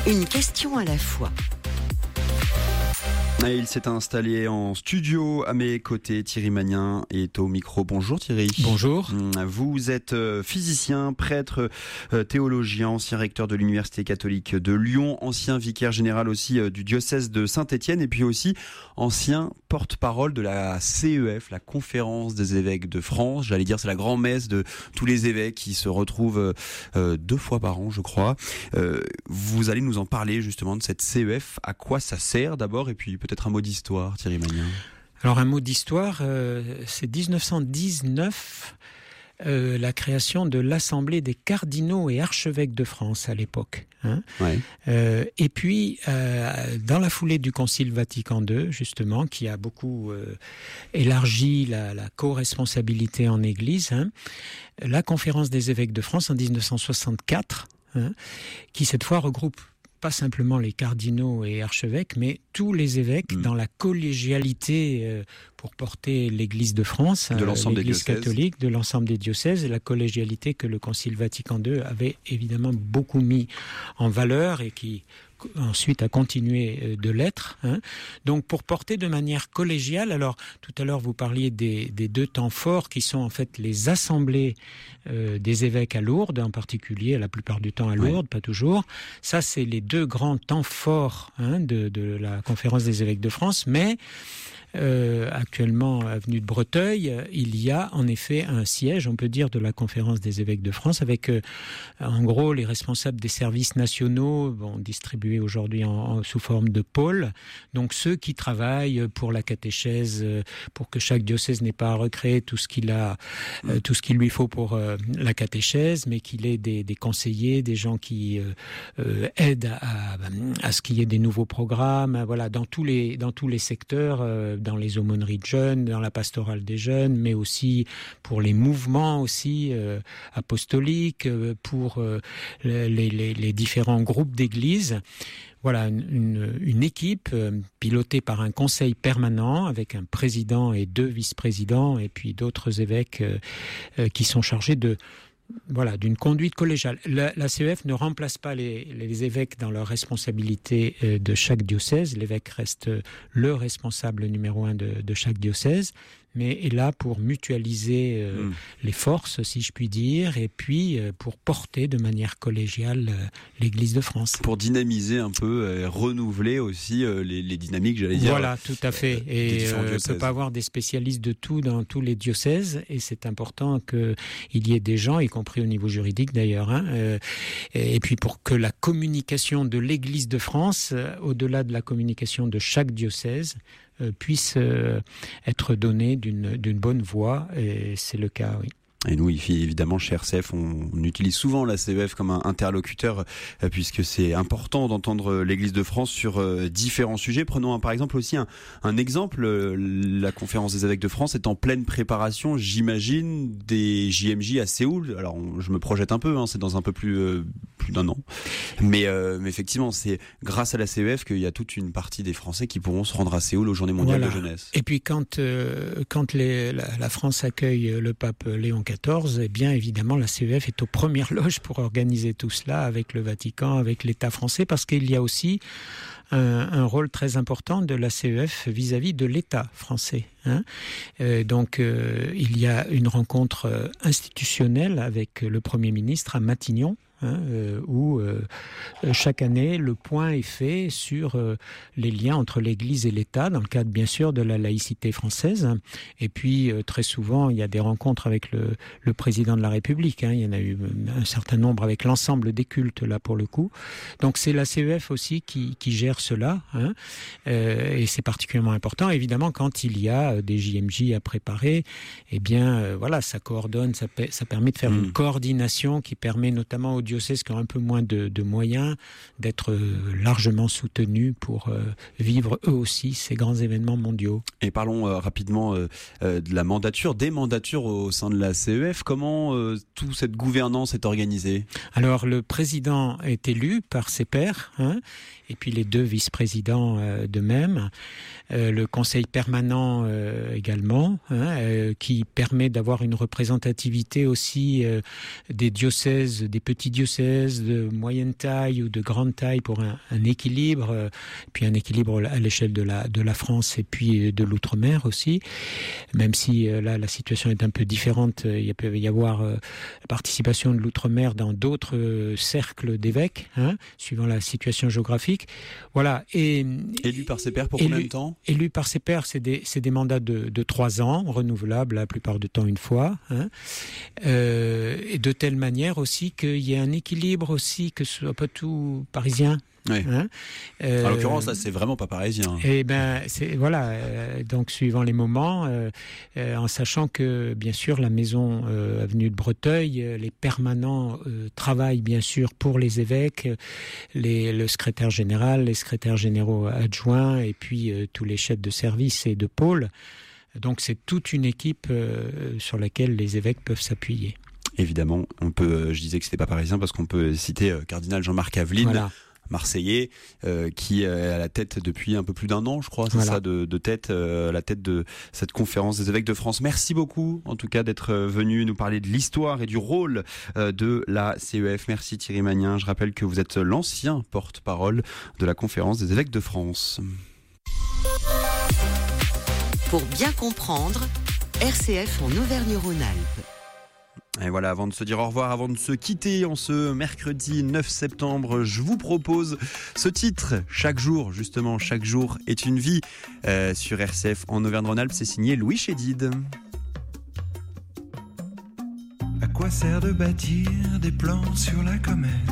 Une question à la fois. Et il s'est installé en studio à mes côtés. Thierry Magnin est au micro. Bonjour Thierry. Bonjour. Vous êtes physicien, prêtre, théologien, ancien recteur de l'Université catholique de Lyon, ancien vicaire général aussi du diocèse de Saint-Étienne et puis aussi ancien porte-parole de la CEF, la Conférence des évêques de France. J'allais dire c'est la grand-messe de tous les évêques qui se retrouvent 2 fois par an, je crois. Vous allez nous en parler justement de cette CEF, à quoi ça sert d'abord et puis peut-être un mot d'histoire, Thierry Magnin. Alors un mot d'histoire, c'est 1919, la création de l'Assemblée des cardinaux et archevêques de France à l'époque. Ouais. Et puis, dans la foulée du Concile Vatican II, justement, qui a beaucoup élargi la co-responsabilité en Église, la Conférence des évêques de France en 1964, qui cette fois regroupe pas simplement les cardinaux et archevêques, mais tous les évêques dans la collégialité pour porter l'Église de France, de l'ensemble l'Église des diocèses. catholique, de l'ensemble des diocèses, et la collégialité que le Concile Vatican II avait évidemment beaucoup mis en valeur et qui ensuite a continué de l'être. Donc pour porter de manière collégiale, alors tout à l'heure vous parliez des 2 temps forts qui sont en fait les assemblées des évêques à Lourdes, en particulier la plupart du temps à Lourdes, pas toujours. Ça c'est les 2 grands temps forts de la Conférence des évêques de France, mais actuellement, avenue de Breteuil, il y a en effet un siège, on peut dire, de la Conférence des évêques de France, avec en gros les responsables des services nationaux, distribués aujourd'hui sous forme de pôles. Donc ceux qui travaillent pour la catéchèse, pour que chaque diocèse n'ait pas à recréer tout ce qu'il a, tout ce qu'il lui faut pour la catéchèse, mais qu'il ait des conseillers, des gens qui aident à ce qu'il y ait des nouveaux programmes. Voilà, dans tous les secteurs. Dans les aumôneries de jeunes, dans la pastorale des jeunes, mais aussi pour les mouvements aussi apostoliques, pour les différents groupes d'églises. Voilà, une équipe pilotée par un conseil permanent avec un président et 2 vice-présidents et puis d'autres évêques qui sont chargés d'une conduite collégiale. La CEF ne remplace pas les évêques dans leur responsabilité de chaque diocèse. L'évêque reste le responsable numéro 1 de chaque diocèse, mais est là pour mutualiser les forces, si je puis dire, et puis pour porter de manière collégiale l'Église de France. Pour dynamiser un peu, renouveler aussi les dynamiques, j'allais dire. Voilà, tout à fait. Et on ne peut pas avoir des spécialistes de tout dans tous les diocèses, et c'est important qu'il y ait des gens, y compris au niveau juridique d'ailleurs, et puis pour que la communication de l'Église de France, au-delà de la communication de chaque diocèse, puisse être donnée d'une bonne voie, et c'est le cas, oui. Et nous, évidemment, chez RCF, on utilise souvent la CEF comme un interlocuteur, puisque c'est important d'entendre l'Église de France sur différents sujets. Prenons par exemple aussi un exemple. La Conférence des évêques de France est en pleine préparation, j'imagine, des JMJ à Séoul. Alors, je me projette un peu, c'est dans un peu plus d'1 an. Mais effectivement, c'est grâce à la CEF qu'il y a toute une partie des Français qui pourront se rendre à Séoul aux Journées mondiales de jeunesse. Et puis quand la France accueille le pape Léon XIV, eh bien évidemment la CEF est aux premières loges pour organiser tout cela avec le Vatican, avec l'État français, parce qu'il y a aussi un rôle très important de la CEF vis-à-vis de l'État français. Donc il y a une rencontre institutionnelle avec le Premier ministre à Matignon, où chaque année le point est fait sur les liens entre l'Église et l'État, dans le cadre bien sûr de la laïcité française. Et puis très souvent il y a des rencontres avec le président de la République. Il y en a eu un certain nombre avec l'ensemble des cultes là pour le coup. Donc c'est la CEF aussi qui gère cela, et c'est particulièrement important. Évidemment quand il y a des JMJ à préparer, eh bien voilà, ça coordonne, ça permet de faire une coordination qui permet notamment aux diocèses qui ont un peu moins de moyens d'être largement soutenus pour vivre eux aussi ces grands événements mondiaux. Et parlons rapidement de la mandature, des mandatures au sein de la CEF. Comment toute cette gouvernance est organisée ? Alors le président est élu par ses pairs, et puis les 2 vice-présidents de même. Le conseil permanent également, qui permet d'avoir une représentativité aussi des diocèses, des petits diocèses de moyenne taille ou de grande taille pour un équilibre, puis un équilibre à l'échelle de la France et puis de l'outre-mer aussi, même si là la situation est un peu différente. Il peut y avoir la participation de l'outre-mer dans d'autres cercles d'évêques, suivant la situation géographique. Voilà. Et élu par ses pairs pour combien de temps ? Élu par ses pairs, c'est des mandats de 3 ans, renouvelables la plupart du temps une fois. Et de telle manière aussi qu'il y ait un équilibre aussi, que ce soit pas tout parisien. Oui. En l'occurrence, là, c'est vraiment pas parisien. Et donc suivant les moments, en sachant que bien sûr la maison avenue de Breteuil, les permanents travaillent bien sûr pour les évêques, le secrétaire général, les secrétaires généraux adjoints et puis tous les chefs de service et de pôle. Donc c'est toute une équipe sur laquelle les évêques peuvent s'appuyer. Évidemment, je disais que c'était pas parisien parce qu'on peut citer cardinal Jean-Marc Aveline. Voilà. Marseillais, qui est à la tête depuis un peu plus d'1 an, je crois, c'est ça, de tête, à la tête de cette conférence des évêques de France. Merci beaucoup, en tout cas, d'être venu nous parler de l'histoire et du rôle de la CEF. Merci Thierry Magnin. Je rappelle que vous êtes l'ancien porte-parole de la conférence des évêques de France. Pour bien comprendre, RCF en Auvergne-Rhône-Alpes. Et voilà, avant de se dire au revoir, avant de se quitter en ce mercredi 9 septembre, je vous propose ce titre. Chaque jour est une vie. Sur RCF en Auvergne-Rhône-Alpes, c'est signé Louis Chédid. À quoi sert de bâtir des plans sur la comète ?